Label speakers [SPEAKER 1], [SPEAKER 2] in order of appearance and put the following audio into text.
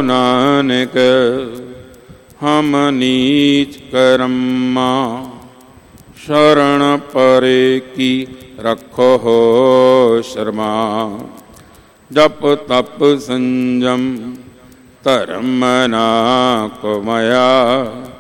[SPEAKER 1] नानक हम नीच कर्मा, शरण परे की रखो हो शर्मा। जप तप संयम धर्म ना को माया,